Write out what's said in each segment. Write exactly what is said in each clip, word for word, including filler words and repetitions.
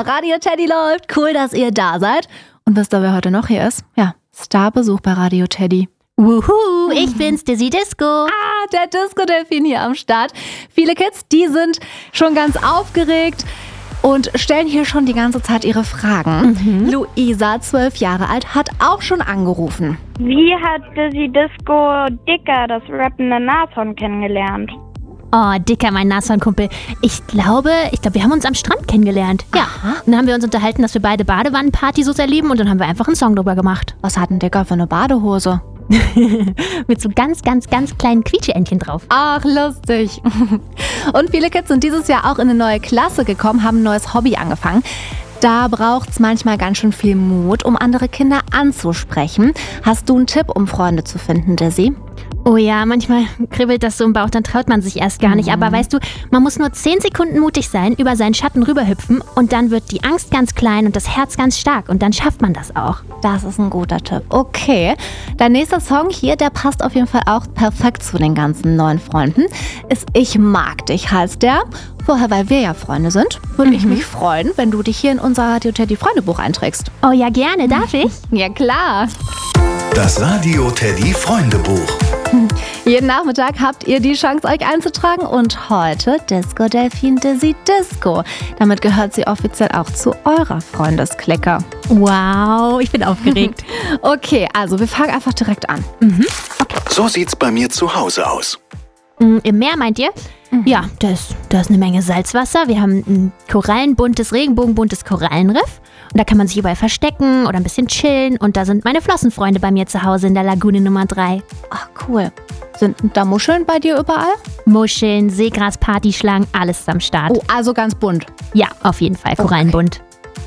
Radio Teddy läuft. Cool, dass ihr da seid. Und wisst ihr, wer heute noch hier ist? Ja, Starbesuch bei Radio Teddy. Wuhu, ich bin's, Dizzy Disco. Ah, der Disco-Delfin hier am Start. Viele Kids, die sind schon ganz aufgeregt und stellen hier schon die ganze Zeit ihre Fragen. Mhm. Luisa, zwölf Jahre alt, hat auch schon angerufen. Wie hat Dizzy Disco Dicker das rappende Nashorn kennengelernt? Oh, Dicker, mein Nashornkumpel. Ich glaube, ich glaube, wir haben uns am Strand kennengelernt. Ja. Aha. Und dann haben wir uns unterhalten, dass wir beide Badewannenparty so sehr lieben und dann haben wir einfach einen Song drüber gemacht. Was hat ein Dicker für eine Badehose? Mit so ganz, ganz, ganz kleinen Quietscheentchen drauf. Ach, lustig. Und viele Kids sind dieses Jahr auch in eine neue Klasse gekommen, haben ein neues Hobby angefangen. Da braucht es manchmal ganz schön viel Mut, um andere Kinder anzusprechen. Hast du einen Tipp, um Freunde zu finden, Dizzy? Oh ja, manchmal kribbelt das so im Bauch, dann traut man sich erst gar nicht. Aber weißt du, man muss nur zehn Sekunden mutig sein, über seinen Schatten rüberhüpfen und dann wird die Angst ganz klein und das Herz ganz stark und dann schafft man das auch. Das ist ein guter Tipp. Okay, dein nächster Song hier, der passt auf jeden Fall auch perfekt zu den ganzen neuen Freunden. Ist Ich mag dich, heißt der. Vorher, weil wir ja Freunde sind, würde mhm. ich mich freuen, wenn du dich hier in unser Radio Teddy Freundebuch einträgst. Oh ja, gerne. Darf ich? Ja, klar. Das Radio Teddy Freundebuch. Jeden Nachmittag habt ihr die Chance, euch einzutragen und heute Disco Delfin Dizzy Disco. Damit gehört sie offiziell auch zu eurer Freundesklicke. Wow, ich bin aufgeregt. Okay, also wir fangen einfach direkt an. Mhm. Okay. So sieht's bei mir zu Hause aus. Mhm, Im Meer meint ihr? Mhm. Ja, da ist, da ist eine Menge Salzwasser. Wir haben ein korallenbuntes, regenbogenbuntes Korallenriff. Und da kann man sich überall verstecken oder ein bisschen chillen. Und da sind meine Flossenfreunde bei mir zu Hause in der Lagune Nummer drei. Ach, cool. Sind da Muscheln bei dir überall? Muscheln, Seegras, Partyschlangen, alles ist am Start. Oh, also ganz bunt. Ja, auf jeden Fall, korallenbunt.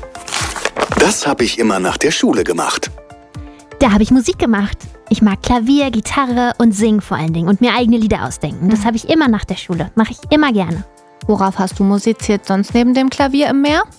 Das habe ich immer nach der Schule gemacht. Da habe ich Musik gemacht. Ich mag Klavier, Gitarre und singen vor allen Dingen und mir eigene Lieder ausdenken. Das habe ich immer nach der Schule. Mache ich immer gerne. Worauf hast du musiziert sonst neben dem Klavier im Meer?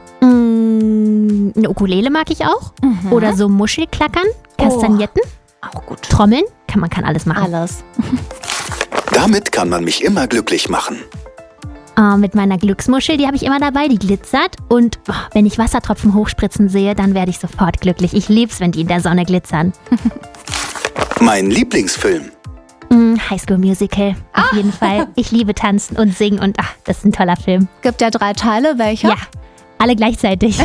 Mmh, eine Ukulele mag ich auch. Mhm. Oder so Muschelklackern, Kastagnetten. Oh, auch gut. Trommeln. Kann, man kann alles machen. Alles. Damit kann man mich immer glücklich machen. Oh, mit meiner Glücksmuschel, die habe ich immer dabei, die glitzert. Und oh, wenn ich Wassertropfen hochspritzen sehe, dann werde ich sofort glücklich. Ich lieb's, wenn die in der Sonne glitzern. Mein Lieblingsfilm. Mm, High School Musical, auf ah. jeden Fall. Ich liebe tanzen und singen und ach, das ist ein toller Film. Gibt ja drei Teile, welche? Ja, alle gleichzeitig.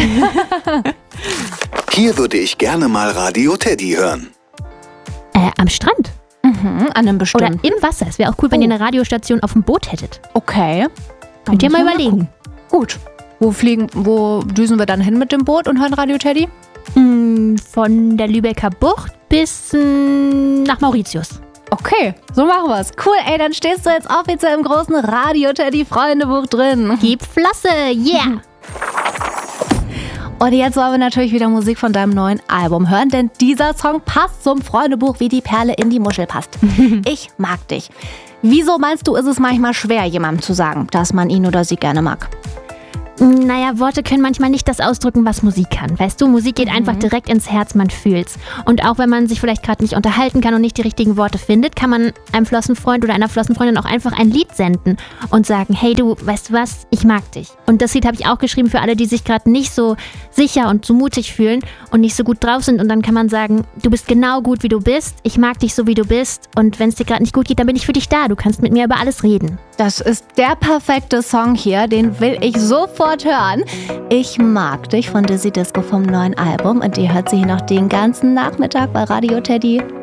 Hier würde ich gerne mal Radio Teddy hören. Äh, am Strand. Mhm, an einem bestimmten. Oder im Wasser. Es wäre auch cool, wenn oh. ihr eine Radiostation auf dem Boot hättet. Okay. Könnt ihr mal überlegen. Gut. Wo fliegen, wo düsen wir dann hin mit dem Boot und hören Radio Teddy? Mm, von der Lübecker Bucht bis mm, nach Mauritius. Okay, so machen wir's. Cool, ey, dann stehst du jetzt offiziell im großen Radio Teddy Freundebuch drin. Gib Flosse, yeah! Und jetzt wollen wir natürlich wieder Musik von deinem neuen Album hören, denn dieser Song passt zum Freundebuch, wie die Perle in die Muschel passt. Ich mag dich. Wieso meinst du, ist es manchmal schwer, jemandem zu sagen, dass man ihn oder sie gerne mag? Naja, Worte können manchmal nicht das ausdrücken, was Musik kann. Weißt du, Musik geht mhm. einfach direkt ins Herz, man fühlt's. Und auch wenn man sich vielleicht gerade nicht unterhalten kann und nicht die richtigen Worte findet, kann man einem Flossenfreund oder einer Flossenfreundin auch einfach ein Lied senden und sagen, hey du, weißt du was, ich mag dich. Und das Lied habe ich auch geschrieben für alle, die sich gerade nicht so sicher und so mutig fühlen und nicht so gut drauf sind. Und dann kann man sagen, du bist genau gut, wie du bist, ich mag dich so, wie du bist. Und wenn es dir gerade nicht gut geht, dann bin ich für dich da. Du kannst mit mir über alles reden. Das ist der perfekte Song hier, den will ich sofort hören. Ich mag dich von Dizzy Disco vom neuen Album und ihr hört sie hier noch den ganzen Nachmittag bei Radio Teddy.